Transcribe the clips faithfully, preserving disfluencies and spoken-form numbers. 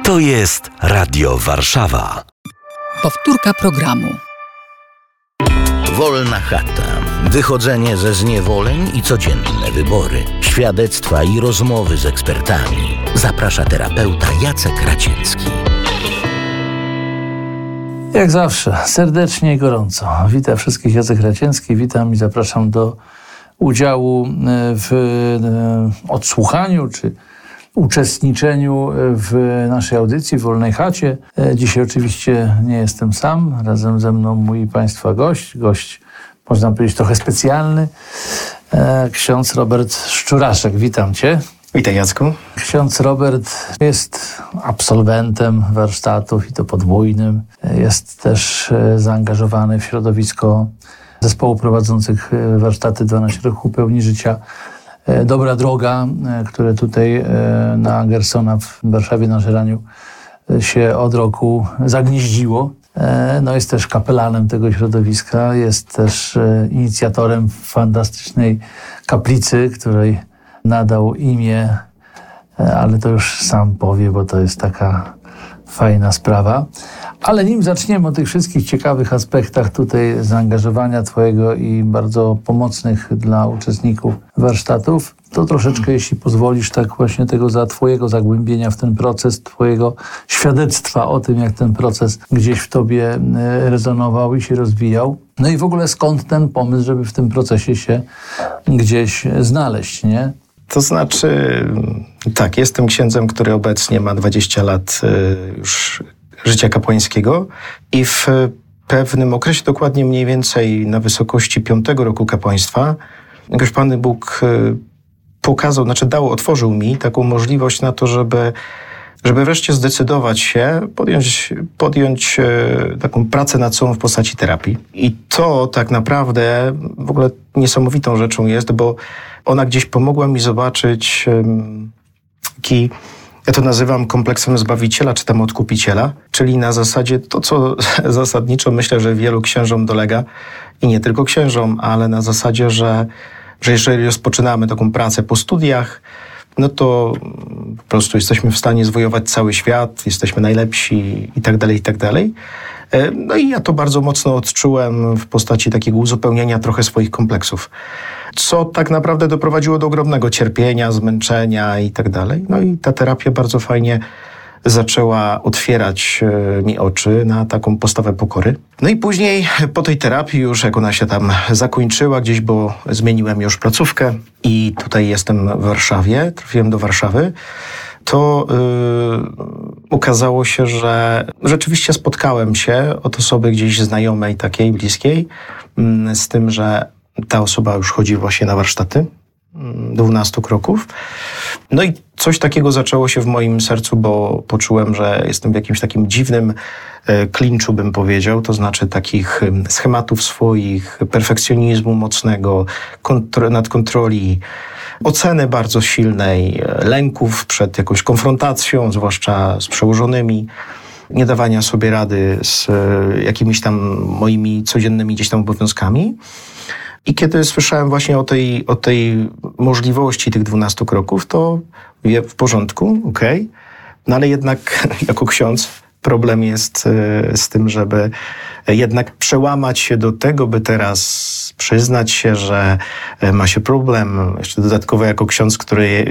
To jest Radio Warszawa. Powtórka programu. Wolna chata. Wychodzenie ze zniewoleń i codzienne wybory. Świadectwa i rozmowy z ekspertami. Zaprasza terapeuta Jacek Raciecki. Jak zawsze, serdecznie i gorąco. Witam wszystkich, Jacek Raciecki. Witam i zapraszam do udziału w odsłuchaniu czy uczestniczeniu w naszej audycji w Wolnej Chacie. Dzisiaj oczywiście nie jestem sam. Razem ze mną mój i Państwa gość. Gość, można powiedzieć, trochę specjalny. Ksiądz Robert Szczuraszek. Witam Cię. Witaj, Jacku. Ksiądz Robert jest absolwentem warsztatów i to podwójnym. Jest też zaangażowany w środowisko zespołu prowadzących warsztaty dwanaście roku pełni życia. Dobra Droga, które tutaj na Gersona w Warszawie na Żeraniu się od roku zagnieździło. No jest też kapelanem tego środowiska, jest też inicjatorem fantastycznej kaplicy, której nadał imię, ale to już sam powie, bo to jest taka fajna sprawa. Ale nim zaczniemy o tych wszystkich ciekawych aspektach tutaj zaangażowania Twojego i bardzo pomocnych dla uczestników warsztatów, to troszeczkę, jeśli pozwolisz, tak właśnie tego za Twojego zagłębienia w ten proces, Twojego świadectwa o tym, jak ten proces gdzieś w Tobie rezonował i się rozwijał. No i w ogóle skąd ten pomysł, żeby w tym procesie się gdzieś znaleźć, nie? To znaczy, tak, jestem księdzem, który obecnie ma dwadzieścia lat już życia kapłańskiego i w pewnym okresie, dokładnie mniej więcej na wysokości piątego roku kapłaństwa, jakoś Pan Bóg pokazał, znaczy dał, otworzył mi taką możliwość na to, żeby, żeby wreszcie zdecydować się, podjąć, podjąć taką pracę nad sobą w postaci terapii. I to tak naprawdę w ogóle niesamowitą rzeczą jest, bo ona gdzieś pomogła mi zobaczyć taki, ja to nazywam kompleksem Zbawiciela, czy tam Odkupiciela, czyli na zasadzie to, co zasadniczo myślę, że wielu księżom dolega i nie tylko księżom, ale na zasadzie, że, że jeżeli rozpoczynamy taką pracę po studiach, no to po prostu jesteśmy w stanie zwojować cały świat, jesteśmy najlepsi i tak dalej, i tak dalej. No i ja to bardzo mocno odczułem w postaci takiego uzupełnienia trochę swoich kompleksów, co tak naprawdę doprowadziło do ogromnego cierpienia, zmęczenia i tak dalej. No i ta terapia bardzo fajnie zaczęła otwierać mi oczy na taką postawę pokory. No i później po tej terapii już, jak ona się tam zakończyła gdzieś, bo zmieniłem już placówkę i tutaj jestem w Warszawie, trafiłem do Warszawy, to yy, okazało się, że rzeczywiście spotkałem się od osoby gdzieś znajomej, takiej bliskiej, yy, z tym, że ta osoba już chodzi właśnie na warsztaty dwunastu kroków. No i coś takiego zaczęło się w moim sercu, bo poczułem, że jestem w jakimś takim dziwnym yy, klinczu, bym powiedział, to znaczy takich yy, schematów swoich, perfekcjonizmu mocnego, kontro- nadkontroli, oceny bardzo silnej, lęków przed jakąś konfrontacją, zwłaszcza z przełożonymi, nie dawania sobie rady z jakimiś tam moimi codziennymi gdzieś tam obowiązkami. I kiedy słyszałem właśnie o tej, o tej możliwości tych dwunastu kroków, to mówię, w porządku, okej, okay. No ale jednak jako ksiądz problem jest z tym, żeby jednak przełamać się do tego, by teraz przyznać się, że ma się problem. Jeszcze dodatkowo jako ksiądz, który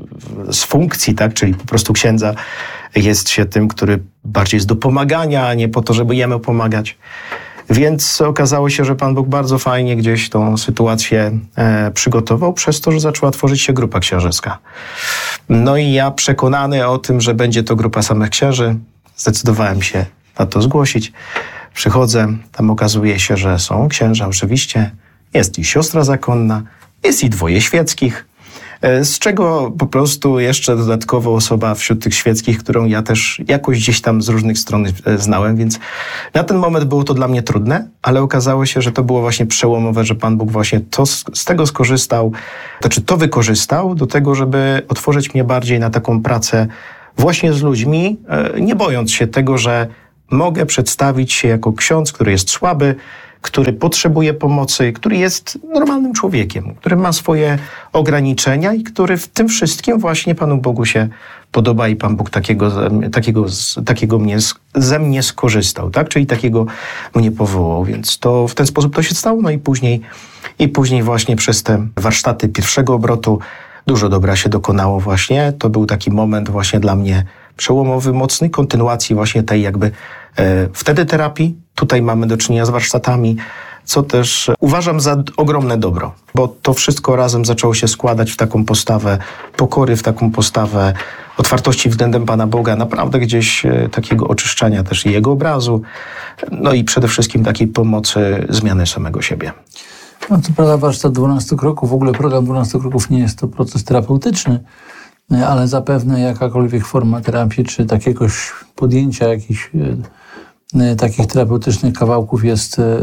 z funkcji, tak, czyli po prostu księdza, jest się tym, który bardziej jest do pomagania, a nie po to, żeby jemu pomagać. Więc okazało się, że Pan Bóg bardzo fajnie gdzieś tą sytuację e, przygotował, przez to, że zaczęła tworzyć się grupa księżyska. No i ja przekonany o tym, że będzie to grupa samych księży, zdecydowałem się na to zgłosić. Przychodzę, tam okazuje się, że są księża oczywiście, jest i siostra zakonna, jest i dwoje świeckich, z czego po prostu jeszcze dodatkowo osoba wśród tych świeckich, którą ja też jakoś gdzieś tam z różnych stron znałem, więc na ten moment było to dla mnie trudne, ale okazało się, że to było właśnie przełomowe, że Pan Bóg właśnie to, z tego skorzystał, znaczy to wykorzystał do tego, żeby otworzyć mnie bardziej na taką pracę właśnie z ludźmi, nie bojąc się tego, że mogę przedstawić się jako ksiądz, który jest słaby, który potrzebuje pomocy, który jest normalnym człowiekiem, który ma swoje ograniczenia i który w tym wszystkim właśnie Panu Bogu się podoba i Pan Bóg takiego, takiego, takiego mnie, ze mnie skorzystał, tak? Czyli takiego mnie powołał, więc to w ten sposób to się stało, no i później, i później właśnie przez te warsztaty pierwszego obrotu dużo dobra się dokonało właśnie. To był taki moment właśnie dla mnie przełomowy, mocny, kontynuacji właśnie tej jakby e, wtedy terapii. Tutaj mamy do czynienia z warsztatami, co też uważam za ogromne dobro, bo to wszystko razem zaczęło się składać w taką postawę pokory, w taką postawę otwartości względem Pana Boga, naprawdę gdzieś e, takiego oczyszczania też i Jego obrazu, no i przede wszystkim takiej pomocy zmiany samego siebie. No co prawda warsztat dwunastu kroków, w ogóle program dwunastu kroków nie jest to proces terapeutyczny, ale zapewne jakakolwiek forma terapii, czy takiegoś podjęcia jakichś e, takich terapeutycznych kawałków jest e, e,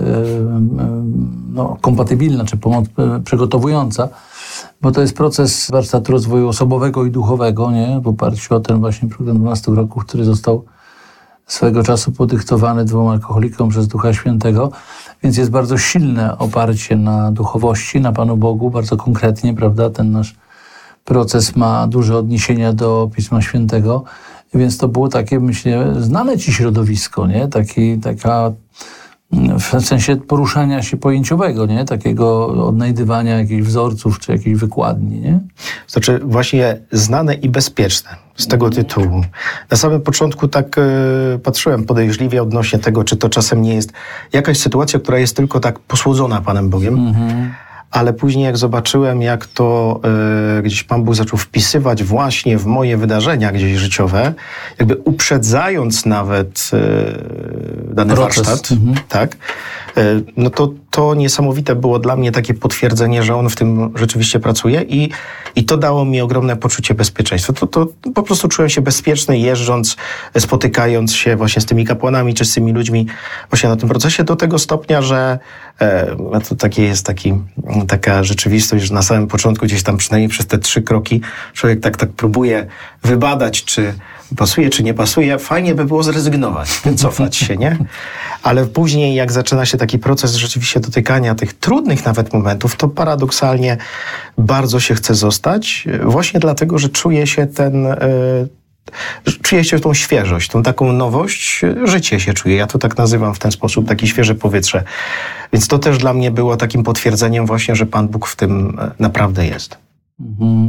no, kompatybilna, czy pomoc e, przygotowująca, bo to jest proces warsztatu rozwoju osobowego i duchowego, nie? W oparciu o ten właśnie program dwunastu kroków, który został swego czasu podyktowany dwóm alkoholikom przez Ducha Świętego, więc jest bardzo silne oparcie na duchowości, na Panu Bogu, bardzo konkretnie, prawda? Ten nasz proces ma duże odniesienia do Pisma Świętego, więc to było takie, myślę, znane Ci środowisko, nie? Taki, taka, w sensie poruszania się pojęciowego, nie? Takiego odnajdywania jakichś wzorców, czy jakichś wykładni, nie? Znaczy właśnie znane i bezpieczne z tego tytułu. Na samym początku tak y, patrzyłem podejrzliwie odnośnie tego, czy to czasem nie jest jakaś sytuacja, która jest tylko tak posłodzona Panem Bogiem, mm-hmm. ale później jak zobaczyłem, jak to y, gdzieś Pan Bóg zaczął wpisywać właśnie w moje wydarzenia gdzieś życiowe, jakby uprzedzając nawet y, dany Proces. warsztat, Mhm. tak, y, no to, to niesamowite było dla mnie takie potwierdzenie, że On w tym rzeczywiście pracuje i, i to dało mi ogromne poczucie bezpieczeństwa. To, to po prostu czułem się bezpieczny jeżdżąc, spotykając się właśnie z tymi kapłanami czy z tymi ludźmi właśnie na tym procesie do tego stopnia, że e, to takie jest taki, taka rzeczywistość, że na samym początku gdzieś tam przynajmniej przez te trzy kroki człowiek tak, tak próbuje wybadać, czy pasuje, czy nie pasuje. Fajnie by było zrezygnować, wycofać się, nie? Ale później jak zaczyna się taki proces rzeczywiście dotykania tych trudnych nawet momentów, to paradoksalnie bardzo się chce zostać, właśnie dlatego, że czuje się ten... E, Czuję się tą świeżość, tą taką nowość, życie się czuje. Ja to tak nazywam w ten sposób, takie świeże powietrze. Więc to też dla mnie było takim potwierdzeniem właśnie, że Pan Bóg w tym naprawdę jest. Mhm.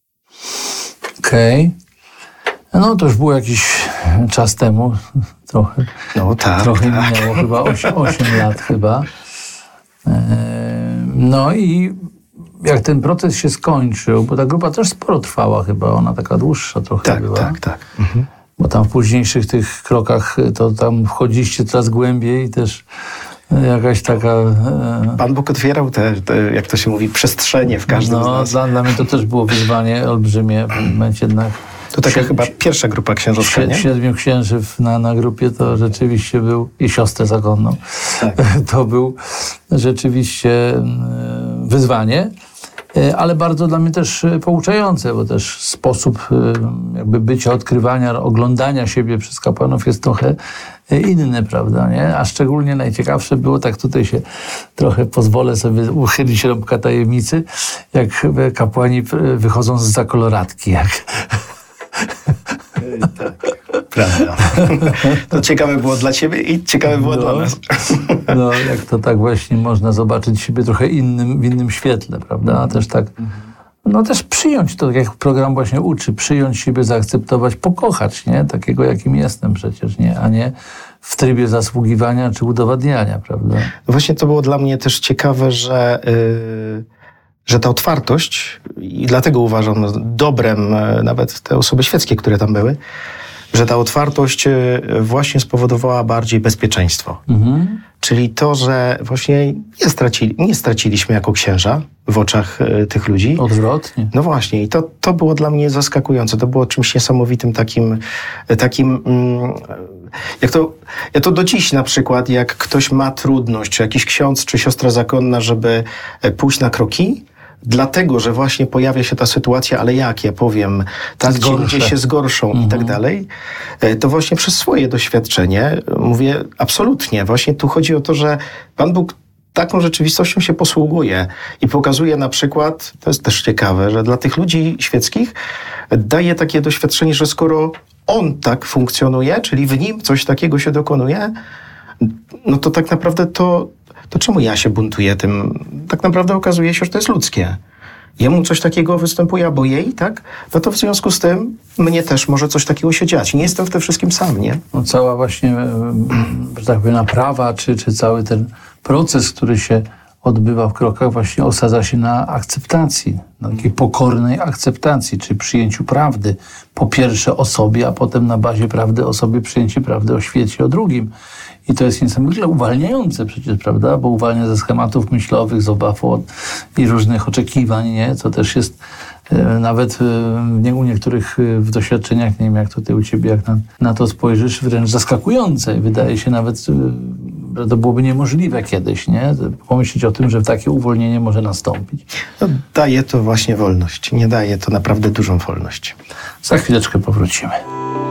Okej. Okay. No to już było jakiś czas temu, trochę. No tak, Trochę tak. minęło, chyba osiem lat chyba. No i jak ten proces się skończył, bo ta grupa też sporo trwała chyba, ona taka dłuższa trochę tak, była. Tak, tak, mhm. Bo tam w późniejszych tych krokach to tam wchodziliście coraz głębiej i też jakaś taka... E... Pan Bóg otwierał te, te, jak to się mówi, przestrzenie w każdym no, z nas. Dla, dla mnie to też było wyzwanie olbrzymie, w momencie jednak... To taka Sie- chyba pierwsza grupa księżowska, nie? Siedmiu księży na, na grupie to rzeczywiście był, i siostrę zakonną, Tak. to był rzeczywiście wyzwanie, ale bardzo dla mnie też pouczające, bo też sposób jakby bycia, odkrywania, oglądania siebie przez kapłanów jest trochę inny, prawda, nie? A szczególnie najciekawsze było, tak tutaj się trochę pozwolę sobie uchylić rąbka tajemnicy, jak kapłani wychodzą z zakoloratki, jak... Tak, prawda. To ciekawe było dla ciebie i ciekawe było no, dla nas. No, jak to tak właśnie można zobaczyć siebie trochę innym, w innym świetle, prawda? A też tak, no też przyjąć to, jak program właśnie uczy, przyjąć siebie, zaakceptować, pokochać, nie? Takiego, jakim jestem przecież, nie? A nie w trybie zasługiwania czy udowadniania, prawda? Właśnie to było dla mnie też ciekawe, że... Yy... że ta otwartość, i dlatego uważam dobrem nawet te osoby świeckie, które tam były, że ta otwartość właśnie spowodowała bardziej bezpieczeństwo. Mhm. Czyli to, że właśnie nie, stracili, nie straciliśmy jako księża w oczach tych ludzi. Odwrotnie. No właśnie, i to, to było dla mnie zaskakujące. To było czymś niesamowitym, takim, takim jak to, ja to do dziś na przykład, jak ktoś ma trudność, czy jakiś ksiądz, czy siostra zakonna, żeby pójść na kroki, dlatego, że właśnie pojawia się ta sytuacja, ale jak ja powiem, tak, ci ludzie się zgorszą mhm. i tak dalej, to właśnie przez swoje doświadczenie mówię absolutnie. Właśnie tu chodzi o to, że Pan Bóg taką rzeczywistością się posługuje i pokazuje na przykład, to jest też ciekawe, że dla tych ludzi świeckich daje takie doświadczenie, że skoro on tak funkcjonuje, czyli w nim coś takiego się dokonuje, no to tak naprawdę to, to czemu ja się buntuję tym? Tak naprawdę okazuje się, że to jest ludzkie. Jemu coś takiego występuje, albo jej, tak? No to w związku z tym mnie też może coś takiego się dziać. Nie jestem w tym wszystkim sam, nie? No cała właśnie, że tak powiem, naprawa, czy, czy cały ten proces, który się odbywa w krokach, właśnie osadza się na akceptacji, na takiej pokornej akceptacji, czy przyjęciu prawdy. Po pierwsze o sobie, a potem na bazie prawdy o sobie przyjęcie prawdy o świecie, o drugim. I to jest niezwykle uwalniające przecież, prawda? Bo uwalnia ze schematów myślowych, z obaw od, i różnych oczekiwań, nie? Co też jest e, nawet e, u niektórych e, w doświadczeniach, nie wiem jak tutaj u ciebie, jak na, na to spojrzysz, wręcz zaskakujące. Wydaje się nawet, e, że to byłoby niemożliwe kiedyś, nie? Pomyśleć o tym, że takie uwolnienie może nastąpić. No, daje to właśnie wolność. Nie daje to naprawdę dużą wolność. Za chwileczkę powrócimy.